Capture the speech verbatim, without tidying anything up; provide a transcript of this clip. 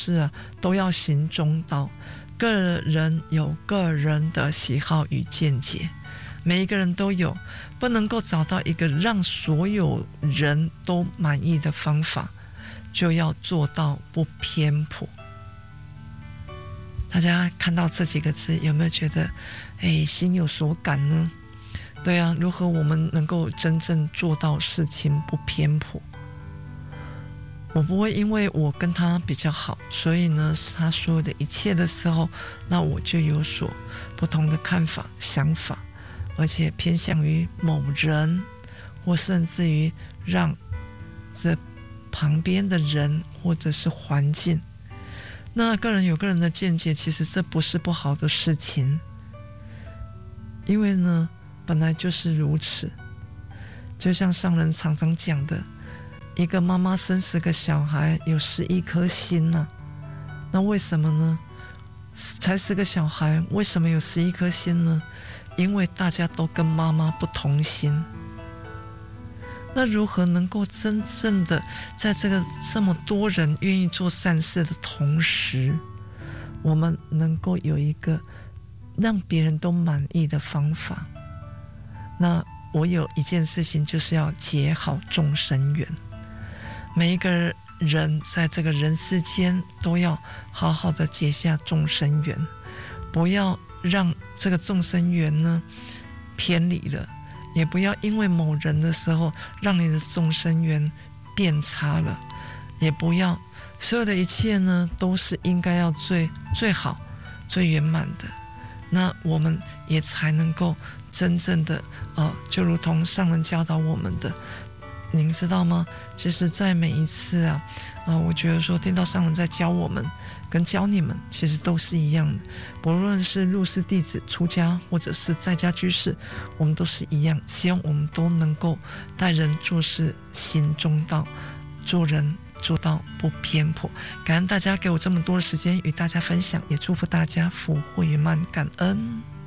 事啊都要行中道，个人有个人的喜好与见解，每一个人都有，不能够找到一个让所有人都满意的方法，就要做到不偏颇。大家看到这几个字有没有觉得哎，心有所感呢？对啊，如何我们能够真正做到事情不偏颇？我不会因为我跟他比较好，所以呢他说的一切的时候，那我就有所不同的看法想法，而且偏向于某人，或甚至于让这旁边的人或者是环境。那个人有个人的见解，其实这不是不好的事情，因为呢本来就是如此。就像上人常常讲的，一个妈妈生十个小孩有十一颗心啊，那为什么呢？才十个小孩为什么有十一颗心呢？因为大家都跟妈妈不同心。那如何能够真正的在这个这么多人愿意做善事的同时，我们能够有一个让别人都满意的方法？那我有一件事情，就是要结好众生缘。每一个人在这个人世间都要好好的结下众生缘，不要让这个众生缘呢偏离了，也不要因为某人的时候让你的众生缘变差了，也不要所有的一切呢都是应该要最最好最圆满的，那我们也才能够真正的呃，就如同上人教导我们的，您知道吗？其实在每一次啊，呃，我觉得说听到上人在教我们跟教你们，其实都是一样的，不论是入室弟子、出家或者是在家居士，我们都是一样，希望我们都能够待人做事行中道，做人做到不偏颇。感恩大家给我这么多的时间与大家分享，也祝福大家福慧圆满，感恩。